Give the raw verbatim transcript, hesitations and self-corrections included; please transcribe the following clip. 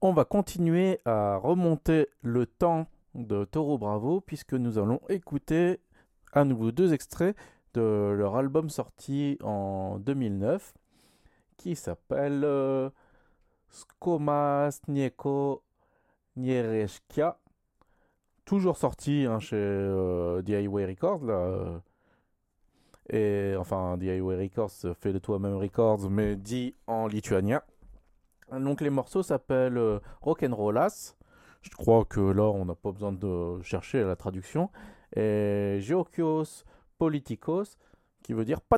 on va continuer à remonter le temps de Toro Bravo puisque nous allons écouter à nouveau deux extraits de leur album sorti en deux mille neuf qui s'appelle euh, Skoma Snieko Niereszkia, toujours sorti hein, chez euh, D I Y Records. Là, euh, et enfin, D I Y Records fait de toi-même Records, mais dit en lituanien. Donc les morceaux s'appellent euh, Rock'n'Rollas. Je crois que là, on n'a pas besoin de chercher la traduction. Et Geokios Politikos, qui veut dire pas